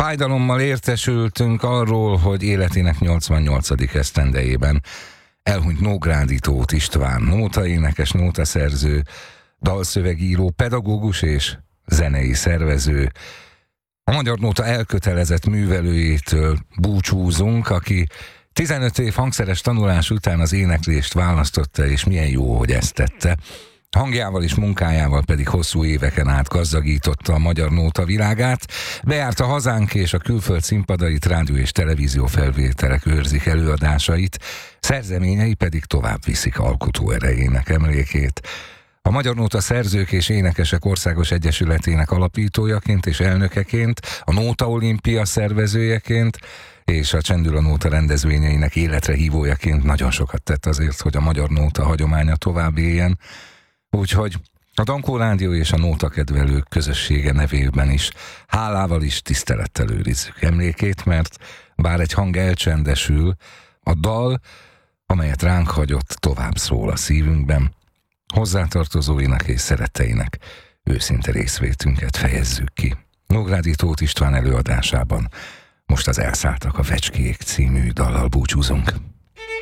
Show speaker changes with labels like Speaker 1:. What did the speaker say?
Speaker 1: Fájdalommal értesültünk arról, hogy életének 88. esztendejében elhunyt Nógrádi Tóth István, nótaénekes, nótaszerző, dalszövegíró, pedagógus és zenei szervező. A Magyar Nóta elkötelezett művelőjétől búcsúzunk, aki 15 év hangszeres tanulás után az éneklést választotta, és milyen jó, hogy ezt tette. Hangjával és munkájával pedig hosszú éveken át gazdagította a magyar nóta világát, bejárta hazánk és a külföld színpadait, rádió és televízió felvételek őrzik előadásait, szerzeményei pedig tovább viszik alkotó erejének emlékét. A Magyar Nóta Szerzők és Énekesek Országos Egyesületének alapítójaként és elnökeként, a Nóta Olimpia szervezőjeként és a Csendül a Nóta rendezvényeinek életre hívójaként nagyon sokat tett azért, hogy a magyar nóta hagyománya tovább éljen. Úgyhogy a Dankó Rádió és a nóta kedvelők közössége nevében is hálával is tisztelettel őrizzük emlékét, mert bár egy hang elcsendesül, a dal, amelyet ránk hagyott, tovább szól a szívünkben. Hozzátartozóinak és szeretteinek őszinte részvétünket fejezzük ki. Nógrádi Tóth István előadásában most az Elszálltak a fecskék című dallal búcsúzunk.